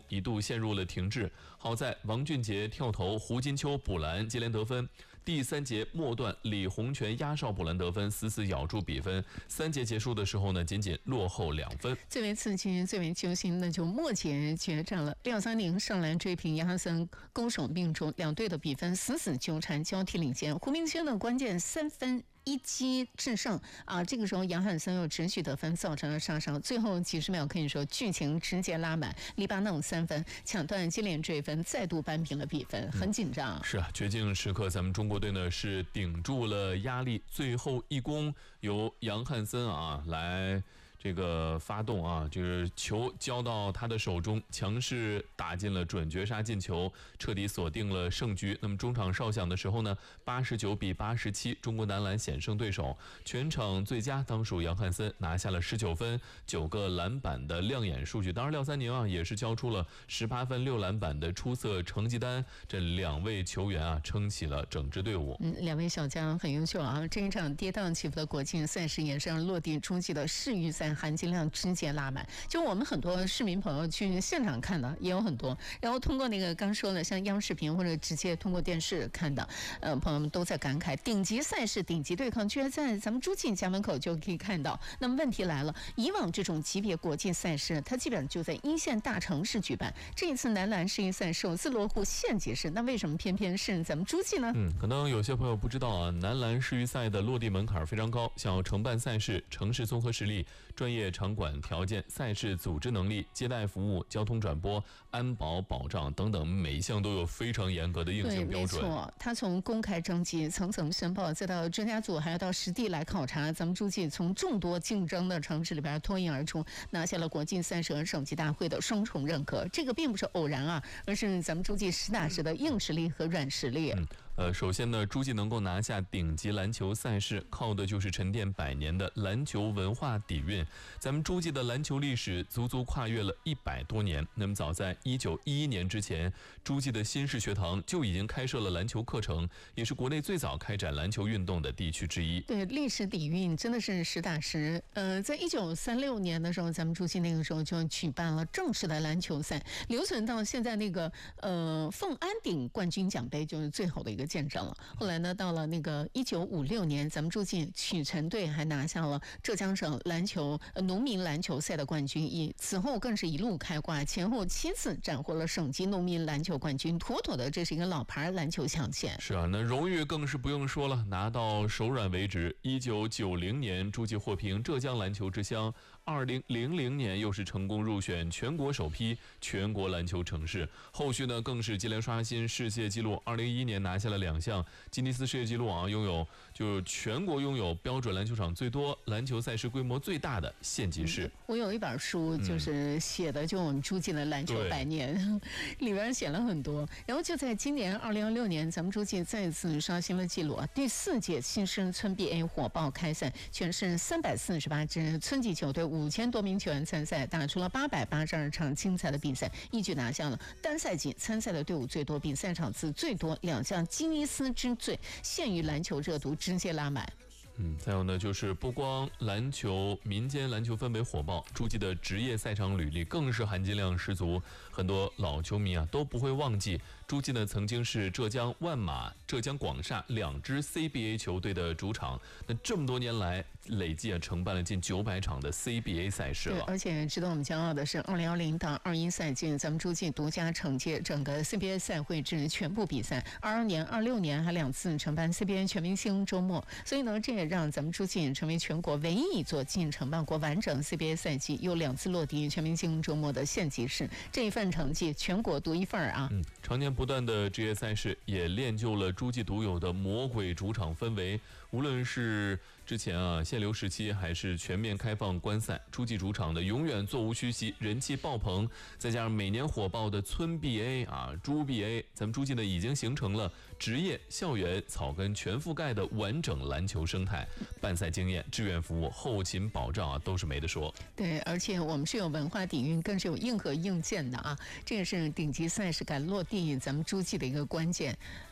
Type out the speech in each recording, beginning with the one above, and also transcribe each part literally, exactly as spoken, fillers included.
一度陷入了停滞。好在王俊杰跳投，胡金秋补篮接连得分。第三节末段，李洪权压哨补篮得分，死死咬住比分。三节结束的时候呢，仅仅落后两分。 最为刺激、最为揪心的就末节决战了，六三零上篮追平杨汉森，攻守并重，两队的比分死死纠缠，交替领先。胡明轩的关键三分一击制胜啊！这个时候杨汉森又持续得分，造成了杀伤。最后几十秒可以说剧情直接拉满，黎巴嫩三分抢断接连追分，再度扳平了比分，很紧张。 嗯、是啊，绝境时刻，咱们中国队呢是顶住了压力，最后一攻由杨汉森啊来。这个发动啊，就是球交到他的手中，强势打进了准绝杀进球，彻底锁定了胜局。那么中场哨响的时候呢，八十九比八十七，中国男篮险胜对手。全场最佳当属杨汉森，拿下了十九分、九个篮板的亮眼数据。当然，廖三宁啊也是交出了十八分、六篮板的出色成绩单。这两位球员啊，撑起了整支队伍。 嗯，两位小将很优秀啊！这一场跌宕起伏的国际赛事，也是让落地出击的世预赛含金量直接拉满。就我们很多市民朋友去现场看的也有很多，然后通过那个刚说的像央视频或者直接通过电视看的，呃，朋友们都在感慨，顶级赛事、顶级对抗居然在咱们诸暨家门口就可以看到。那么问题来了，以往这种级别国际赛事，它基本上就在一线大城市举办，这一次男篮世预赛首次落户县级市，那为什么偏偏是咱们诸暨呢？ 嗯，可能有些朋友不知道啊，男篮世预赛的落地门槛非常高，想要承办赛事，城市综合实力、专业场馆条件、赛事组织能力、接待服务、交通转播、安保保障等等，每一项都有非常严格的硬性标准。 对，没错，他从公开征集、层层申报，再到专家组，还要到实地来考察。咱们诸暨从众多竞争的城市里边脱颖而出，拿下了国际赛事和省级大会的双重认可。这个并不是偶然啊，而是咱们诸暨实打实的硬实力和软实力。 嗯，呃，首先呢，诸暨能够拿下顶级篮球赛事，靠的就是沉淀百年的篮球文化底蕴。咱们诸暨的篮球历史足足跨越了一百多年。那么早在一九一一年之前，诸暨的新式学堂就已经开设了篮球课程，也是国内最早开展篮球运动的地区之一。 对，历史底蕴真的是实打实。呃，在一九三六年的时候，咱们诸暨那个时候就举办了正式的篮球赛，留存到现在那个呃凤安顶冠军奖杯就是最后的一个见证了。后来呢，到了那个一九五六年，咱们诸暨曲晨队还拿下了浙江省篮球、呃、农民篮球赛的冠军，以此后更是一路开挂，前后七次斩获了省级农民篮球冠军，妥妥的这是一个老牌篮球象限。 是啊，那荣誉更是不用说了，拿到手软为止。一九九零年，诸暨获评浙江篮球之乡；二零零零年，又是成功入选全国首批全国篮球城市。后续呢，更是接连刷新世界纪录。二零一一年拿下了两项吉尼斯世界纪录啊，拥有就是全国拥有标准篮球场最多、篮球赛事规模最大的县级市。 我有一本书，就是写的就我们诸暨的篮球百年，嗯、里边写了很多。然后就在今年二零二六年，咱们诸暨再次刷新了纪录啊！第四届新生村 B A 火爆开赛，全市三百四十八支村级球队，五千多名球员参赛，打出了八百八十二场精彩的比赛，一举拿下了单赛季参赛的队伍最多、比赛场次最多两项吉尼斯之最，县域篮球热度直接拉满。 嗯，再有呢，就是不光篮球民间篮球氛围火爆，诸暨的职业赛场履历更是含金量十足。很多老球迷啊都不会忘记，诸暨呢曾经是浙江万马、浙江广厦两支 C B A 球队的主场。那这么多年来，累计啊承办了近九百场的 C B A 赛事了。 对，而且值得我们骄傲的是，二零二零到二一赛季，咱们诸暨独家承接整个 C B A 赛会制全部比赛。二二年、二六年还两次承办 C B A 全明星周末，所以呢，这也让咱们诸暨成为全国唯一一座竟承办过完整 C B A 赛季又两次落地全明星周末的县级市，这一份成绩全国独一份啊！ 嗯，常年不断的职业赛事也练就了诸暨独有的魔鬼主场氛围。无论是之前啊限流时期，还是全面开放观赛，诸暨主场的永远座无虚席，人气爆棚。再加上每年火爆的村 B A 啊、诸 B A， 咱们诸暨呢已经形成了职业、校园、草根全覆盖的完整篮球生态。办赛经验、志愿服务、后勤保障啊，都是没得说。 对，而且我们是有文化底蕴，更是有硬核硬件的啊，这也是顶级赛事敢落地咱们诸暨的一个关键。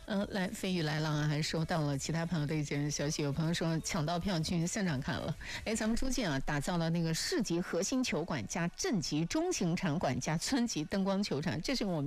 呃，来飞鱼来浪啊，还收到了其他朋友的一些消息，有朋友说抢到票去现场看了。哎，咱们诸暨啊，打造了那个市级核心球馆加镇级中型场馆加村级灯光球场，这是我们。